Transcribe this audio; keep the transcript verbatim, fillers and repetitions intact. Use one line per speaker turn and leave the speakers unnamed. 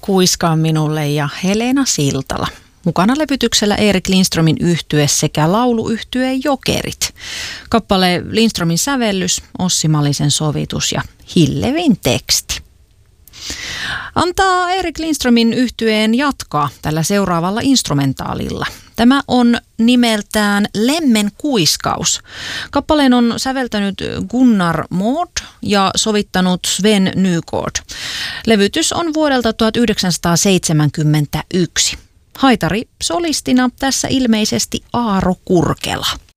Kuiskaa minulle ja Helena Siltala. Mukana levytyksellä Erik Lindströmin yhtye sekä lauluyhtye Jokerit. Kappale Lindströmin sävellys, Ossi Malisen sovitus ja Hillevin teksti. Antaa Erik Lindströmin yhtyeen jatkaa tällä seuraavalla instrumentaalilla. Tämä on nimeltään Lemmen kuiskaus. Kappaleen on säveltänyt Gunnar Mård ja sovittanut Sven Nygård. Levytys on vuodelta tuhatyhdeksänsataaseitsemänkymmentäyksi. Haitari solistina tässä ilmeisesti Aaro Kurkela.